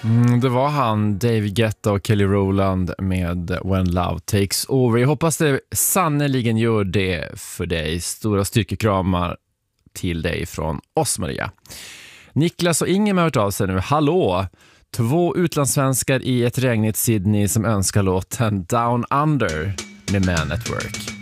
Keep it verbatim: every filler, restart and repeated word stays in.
Mm, det var han, David Guetta och Kelly Rowland med When Love Takes Over. Jag hoppas det sannoliken gör det för dig. Stora styrkekramar till dig från oss, Maria. Niklas och Ingemar har hört av sig nu. Hallå! Två utlandssvenskar i ett regnigt Sydney som önskar låten Down Under med Man at Work.